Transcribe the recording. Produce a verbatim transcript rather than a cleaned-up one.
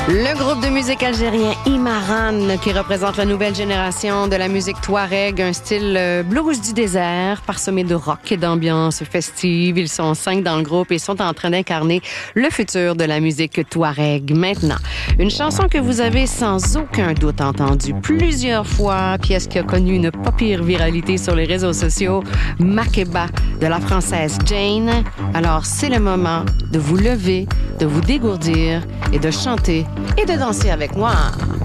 Le groupe de musique algérien Imaran, qui représente la nouvelle génération de la musique touareg, un style blues du désert, parsemé de rock et d'ambiance festive. Ils sont cinq dans le groupe et sont en train d'incarner le futur de la musique touareg. Maintenant, une chanson que vous avez sans aucun doute entendue plusieurs fois, pièce qui a connu une pas pire viralité sur les réseaux sociaux, Makeba de la française Jane. Alors, c'est le moment de vous lever, de vous dégourdir et de chanter et de danser avec moi.